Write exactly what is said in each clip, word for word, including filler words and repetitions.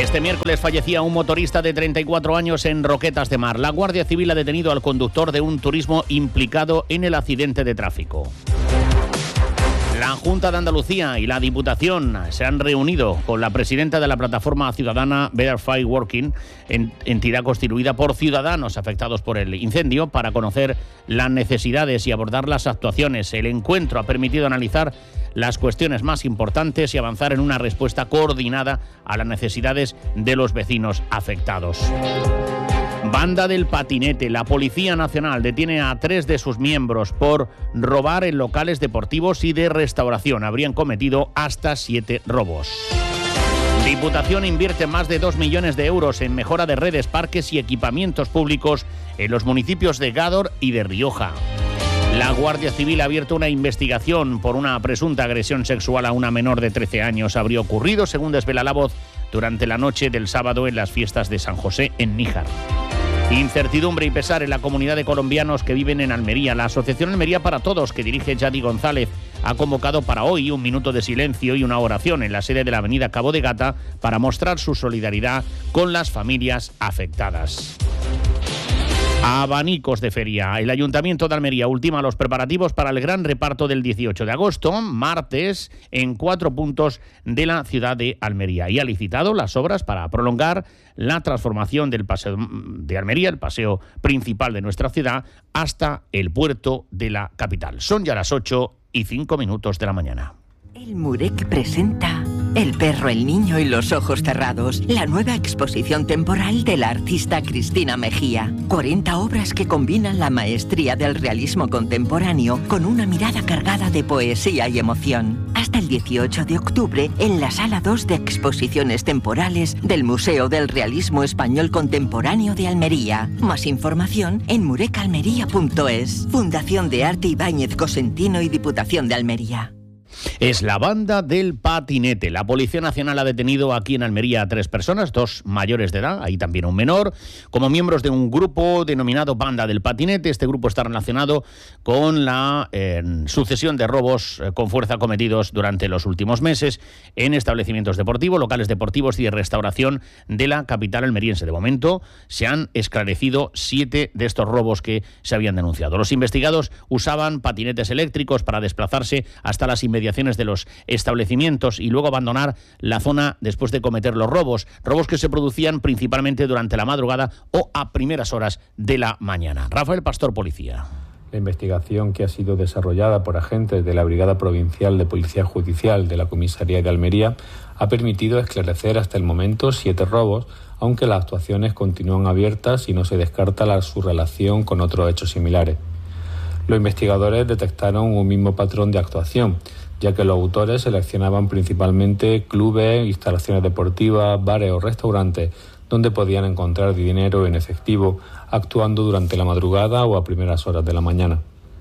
Este miércoles fallecía un motorista de treinta y cuatro años en Roquetas de Mar. La Guardia Civil ha detenido al conductor de un turismo implicado en el accidente de tráfico. La Junta de Andalucía y la Diputación se han reunido con la presidenta de la plataforma ciudadana Better Fight Working, entidad constituida por ciudadanos afectados por el incendio, para conocer las necesidades y abordar las actuaciones. El encuentro ha permitido analizar las cuestiones más importantes y avanzar en una respuesta coordinada a las necesidades de los vecinos afectados. Banda del patinete. La Policía Nacional detiene a tres de sus miembros por robar en locales deportivos y de restauración. Habrían cometido hasta siete robos. Diputación invierte más de dos millones de euros en mejora de redes, parques y equipamientos públicos en los municipios de Gádor y de Rioja. La Guardia Civil ha abierto una investigación por una presunta agresión sexual a una menor de trece años. Habría ocurrido, según desvela La Voz, durante la noche del sábado en las fiestas de San José en Níjar. Incertidumbre y pesar en la comunidad de colombianos que viven en Almería. La Asociación Almería para Todos, que dirige Yadi González, ha convocado para hoy un minuto de silencio y una oración en la sede de la avenida Cabo de Gata para mostrar su solidaridad con las familias afectadas. Abanicos de feria. El Ayuntamiento de Almería ultima los preparativos para el gran reparto del dieciocho de agosto, martes, en cuatro puntos de la ciudad de Almería, y ha licitado las obras para prolongar la transformación del paseo de Almería, el paseo principal de nuestra ciudad, hasta el puerto de la capital. Son ya las ocho y cinco minutos de la mañana. El Murec presenta El perro, el niño y los ojos cerrados, la nueva exposición temporal de la artista Cristina Mejía. cuarenta obras que combinan la maestría del realismo contemporáneo con una mirada cargada de poesía y emoción. Hasta el dieciocho de octubre en la Sala dos de Exposiciones Temporales del Museo del Realismo Español Contemporáneo de Almería. Más información en murecalmería punto es. Fundación de Arte Ibáñez Cosentino y Diputación de Almería. Es la banda del patinete. La Policía Nacional ha detenido aquí en Almería a tres personas, dos mayores de edad, ahí también un menor, como miembros de un grupo denominado Banda del Patinete. Este grupo está relacionado con la eh, sucesión de robos eh, con fuerza cometidos durante los últimos meses en establecimientos deportivos, locales deportivos y de restauración de la capital almeriense. De momento se han esclarecido siete de estos robos que se habían denunciado. Los investigados usaban patinetes eléctricos para desplazarse hasta las inmediaciones de los establecimientos y luego abandonar la zona después de cometer los robos. Robos que se producían principalmente durante la madrugada o a primeras horas de la mañana. Rafael Pastor, policía. La investigación, que ha sido desarrollada por agentes de la Brigada Provincial de Policía Judicial de la Comisaría de Almería, ha permitido esclarecer hasta el momento siete robos, aunque las actuaciones continúan abiertas y no se descarta la, su relación con otros hechos similares. Los investigadores detectaron un mismo patrón de actuación, ya que los autores seleccionaban principalmente clubes, instalaciones deportivas, bares o restaurantes donde podían encontrar dinero en efectivo, actuando durante la madrugada o a primeras horas de la mañana.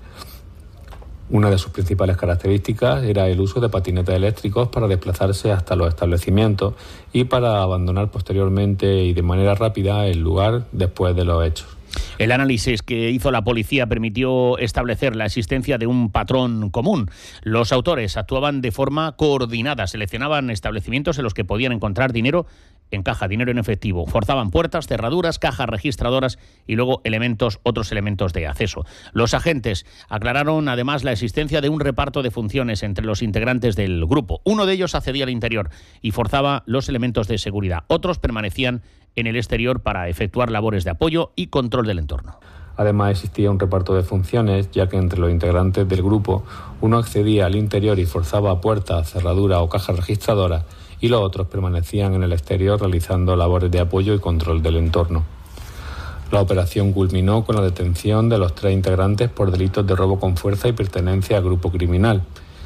Una de sus principales características era el uso de patinetes eléctricos para desplazarse hasta los establecimientos y para abandonar posteriormente y de manera rápida el lugar después de los hechos. El análisis que hizo la policía permitió establecer la existencia de un patrón común. Los autores actuaban de forma coordinada, seleccionaban establecimientos en los que podían encontrar dinero en caja, dinero en efectivo, forzaban puertas, cerraduras, cajas registradoras y luego elementos, otros elementos de acceso. Los agentes aclararon además la existencia de un reparto de funciones entre los integrantes del grupo. Uno de ellos accedía al interior y forzaba los elementos de seguridad. Otros permanecían en el exterior para efectuar labores de apoyo y control del entorno. Además existía un reparto de funciones, ya que entre los integrantes del grupo uno accedía al interior y forzaba puertas, cerraduras o cajas registradoras, y los otros permanecían en el exterior realizando labores de apoyo y control del entorno. La operación culminó con la detención de los tres integrantes por delitos de robo con fuerza y pertenencia al grupo criminal.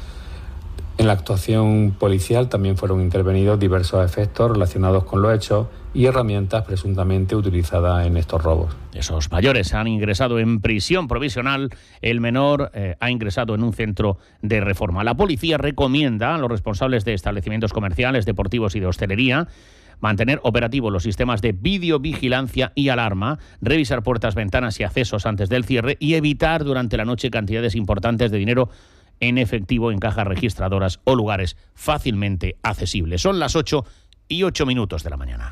En la actuación policial también fueron intervenidos diversos efectos relacionados con los hechos y herramientas presuntamente utilizadas en estos robos. Esos mayores han ingresado en prisión provisional, el menor eh, ha ingresado en un centro de reforma. La policía recomienda a los responsables de establecimientos comerciales, deportivos y de hostelería mantener operativos los sistemas de videovigilancia y alarma, revisar puertas, ventanas y accesos antes del cierre y evitar durante la noche cantidades importantes de dinero en efectivo en cajas registradoras o lugares fácilmente accesibles. Son las ocho y ocho minutos de la mañana.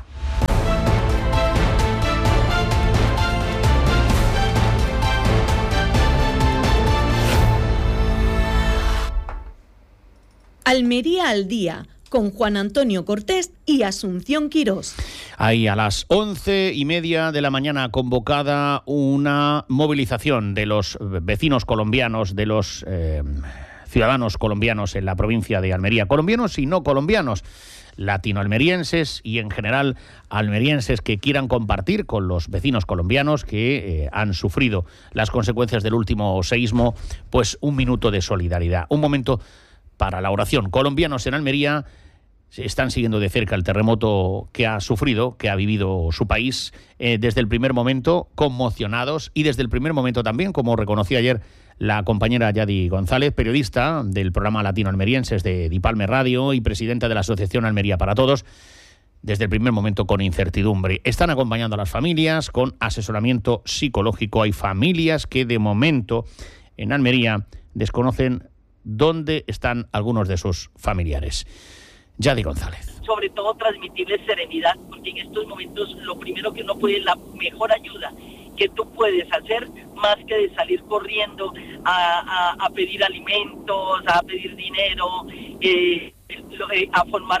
Almería al día, con Juan Antonio Cortés y Asunción Quirós. Hay a las once y media de la mañana convocada una movilización de los vecinos colombianos, de los eh, ciudadanos colombianos en la provincia de Almería, colombianos y no colombianos, latinoalmerienses y en general almerienses que quieran compartir con los vecinos colombianos que eh, han sufrido las consecuencias del último seísmo, pues un minuto de solidaridad, un momento para la oración. Colombianos en Almería están siguiendo de cerca el terremoto que ha sufrido, que ha vivido su país, eh, desde el primer momento conmocionados y desde el primer momento también, como reconoció ayer la compañera Yadi González, periodista del programa Latinoalmerienses de Dipalme Radio y presidenta de la Asociación Almería para Todos, desde el primer momento con incertidumbre. Están acompañando a las familias con asesoramiento psicológico. Hay familias que de momento en Almería desconocen dónde están algunos de sus familiares. Yadi González. Sobre todo transmitirles serenidad, porque en estos momentos lo primero que uno puede, la mejor ayuda que tú puedes hacer, más que de salir corriendo a, a, a pedir alimentos, a pedir dinero, eh, eh, a formar...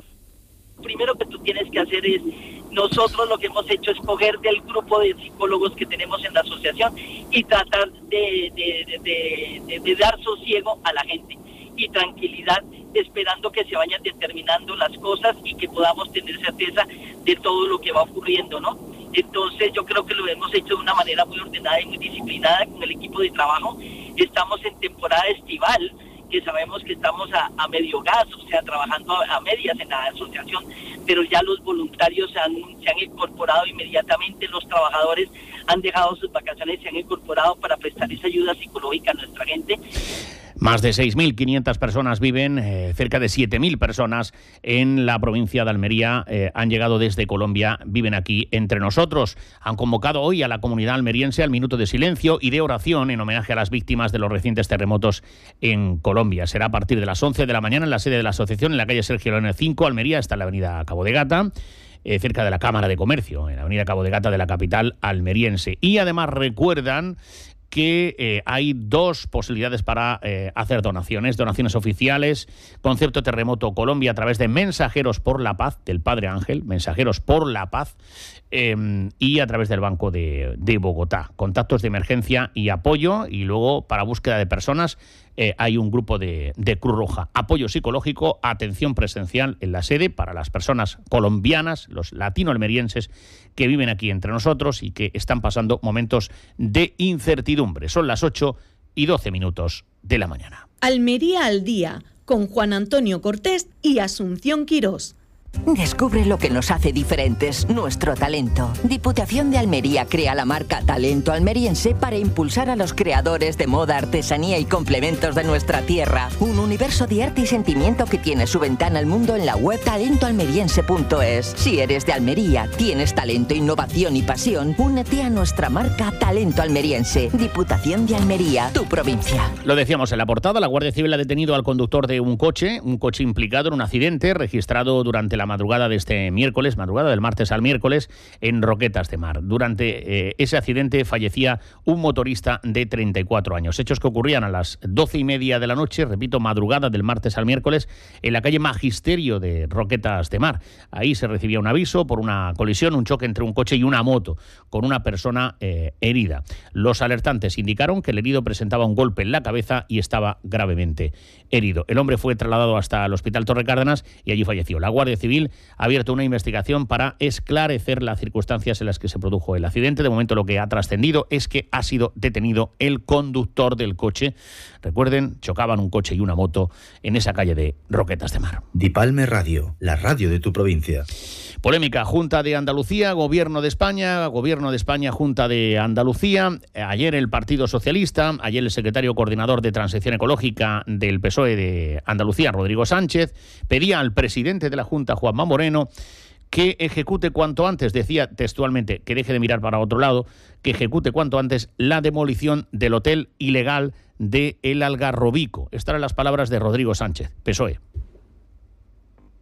Primero que tú tienes que hacer es, nosotros lo que hemos hecho es coger del grupo de psicólogos que tenemos en la asociación y tratar de, de, de, de, de dar sosiego a la gente y tranquilidad, esperando que se vayan determinando las cosas y que podamos tener certeza de todo lo que va ocurriendo, ¿no? Entonces yo creo que lo hemos hecho de una manera muy ordenada y muy disciplinada con el equipo de trabajo. Estamos en temporada estival, que sabemos que estamos a, a medio gas, o sea, trabajando a, a medias en la asociación, pero ya los voluntarios se han, se han incorporado inmediatamente, los trabajadores han dejado sus vacaciones, se han incorporado para prestar esa ayuda psicológica a nuestra gente. Más de seis mil quinientas personas viven, eh, cerca de siete mil personas en la provincia de Almería eh, han llegado desde Colombia, viven aquí entre nosotros. Han convocado hoy a la comunidad almeriense al minuto de silencio y de oración en homenaje a las víctimas de los recientes terremotos en Colombia. Será a partir de las once de la mañana en la sede de la asociación en la calle Sergio Leone cinco, Almería, está en la avenida Cabo de Gata, eh, cerca de la Cámara de Comercio, en la avenida Cabo de Gata de la capital almeriense. Y además recuerdan que eh, hay dos posibilidades para eh, hacer donaciones, donaciones oficiales, Concepto Terremoto Colombia a través de Mensajeros por la Paz, del Padre Ángel, Mensajeros por la Paz, eh, y a través del Banco de, de Bogotá. Contactos de emergencia y apoyo, y luego para búsqueda de personas eh, hay un grupo de, de Cruz Roja. Apoyo psicológico, atención presencial en la sede para las personas colombianas, los latinoalmerienses que viven aquí entre nosotros y que están pasando momentos de incertidumbre. Son las ocho y doce minutos de la mañana. Almería al día, con Juan Antonio Cortés y Asunción Quirós. Descubre lo que nos hace diferentes, nuestro talento. Diputación de Almería crea la marca Talento Almeriense para impulsar a los creadores de moda, artesanía y complementos de nuestra tierra. Un universo de arte y sentimiento que tiene su ventana al mundo en la web talento almeriense punto es. Si eres de Almería, tienes talento, innovación y pasión, únete a nuestra marca Talento Almeriense. Diputación de Almería, tu provincia. Lo decíamos en la portada, la Guardia Civil ha detenido al conductor de un coche, un coche implicado en un accidente registrado durante la madrugada de este miércoles, madrugada del martes al miércoles, en Roquetas de Mar. Durante eh, ese accidente fallecía un motorista de treinta y cuatro años. Hechos que ocurrían a las doce y media de la noche, repito, madrugada del martes al miércoles, en la calle Magisterio de Roquetas de Mar. Ahí se recibía un aviso por una colisión, un choque entre un coche y una moto, con una persona eh, herida. Los alertantes indicaron que el herido presentaba un golpe en la cabeza y estaba gravemente herido. El hombre fue trasladado hasta el Hospital Torre Cárdenas y allí falleció. La Guardia Civil ha abierto una investigación para esclarecer las circunstancias en las que se produjo el accidente. De momento lo que ha trascendido es que ha sido detenido el conductor del coche. Recuerden, chocaban un coche y una moto en esa calle de Roquetas de Mar. Dipalme Radio, la radio de tu provincia. Polémica, Junta de Andalucía, Gobierno de España, Gobierno de España, Junta de Andalucía. Ayer el Partido Socialista, ayer el secretario coordinador de Transición Ecológica del P S O E de Andalucía, Rodrigo Sánchez, pedía al presidente de la Junta, Juanma Moreno, que ejecute cuanto antes, decía textualmente, que deje de mirar para otro lado, que ejecute cuanto antes la demolición del hotel ilegal de El Algarrobico. Estas eran las palabras de Rodrigo Sánchez, P S O E.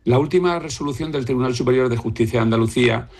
La última resolución del Tribunal Superior de Justicia de Andalucía